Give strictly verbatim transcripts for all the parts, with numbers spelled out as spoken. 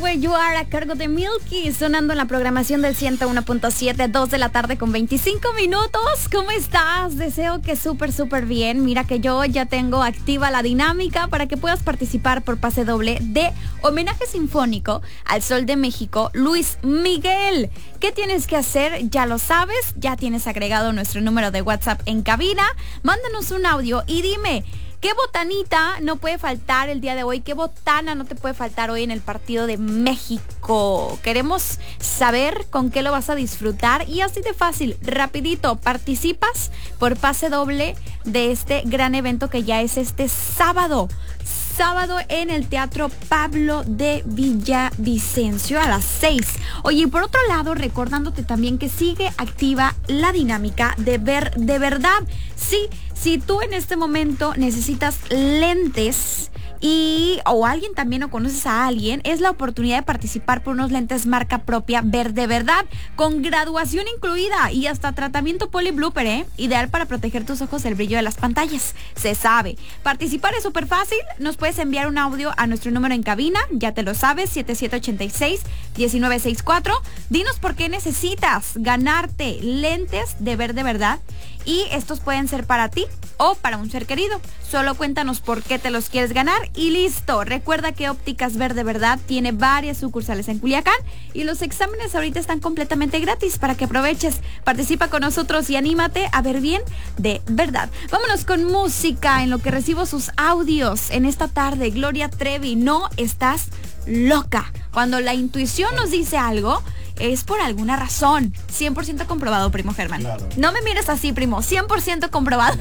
Where You Are a cargo de Milky, sonando en la programación del ciento uno punto siete, dos de la tarde con veinticinco minutos. ¿Cómo estás? Deseo que súper, súper bien. Mira que yo ya tengo activa la dinámica para que puedas participar por pase doble de homenaje sinfónico al Sol de México, Luis Miguel. ¿Qué tienes que hacer? Ya lo sabes, ya tienes agregado nuestro número de WhatsApp en cabina. Mándanos un audio y dime, ¿qué botanita no puede faltar el día de hoy? ¿Qué botana no te puede faltar hoy en el partido de México? Queremos saber con qué lo vas a disfrutar y así de fácil, rapidito, participas por pase doble de este gran evento que ya es este sábado. Sábado en el Teatro Pablo de Villavicencio a las seis. Oye, y por otro lado, recordándote también que sigue activa la dinámica de ver de verdad. Sí, si tú en este momento necesitas lentes y o alguien también o conoces a alguien, es la oportunidad de participar por unos lentes marca propia Ver de Verdad, con graduación incluida y hasta tratamiento Poli Blooper, ¿eh? Ideal para proteger tus ojos del brillo de las pantallas. Se sabe. Participar es súper fácil. Nos puedes enviar un audio a nuestro número en cabina, ya te lo sabes, siete siete ocho seis, uno nueve seis cuatro. Dinos por qué necesitas ganarte lentes de Ver de Verdad y estos pueden ser para ti o para un ser querido. Solo cuéntanos por qué te los quieres ganar y listo. Recuerda que Ópticas Ver de Verdad tiene varias sucursales en Culiacán y los exámenes ahorita están completamente gratis para que aproveches. Participa con nosotros y anímate a ver bien de verdad. Vámonos con música en lo que recibo sus audios en esta tarde. Gloria Trevi, No Estás Loca. Cuando la intuición nos dice algo, es por alguna razón. cien por ciento comprobado, primo Germán. Claro. No me mires así, primo. cien por ciento comprobado.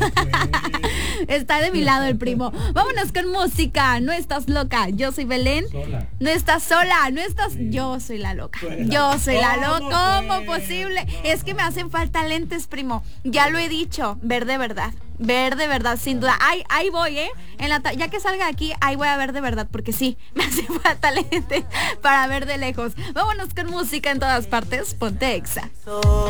Está de mi lado el primo. Vámonos con música. No estás loca. Yo soy Belén. Sola. No estás sola. No estás... Sí. Yo soy la loca. Yo soy la loca. ¿Cómo posible? Es que me hacen falta lentes, primo. Ya lo he dicho. Ver de verdad. Ver de verdad, sin duda. Ahí, ahí voy, ¿eh? En la ya que salga aquí, ahí voy a ver de verdad, porque sí, me hace falta lentes para ver de lejos. Vámonos con música en todas partes. Ponte Exa.